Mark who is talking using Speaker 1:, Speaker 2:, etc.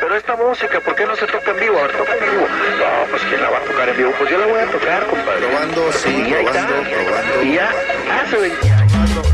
Speaker 1: pero esta música, ¿por qué no se toca en vivo? A ver, toca en vivo. No, pues ¿quién la va a tocar en vivo? Pues yo la voy a tocar, compadre.
Speaker 2: Probando, sí,
Speaker 1: y ahí
Speaker 2: probando,
Speaker 1: está.
Speaker 2: probando.
Speaker 1: Y ya hace 20 años.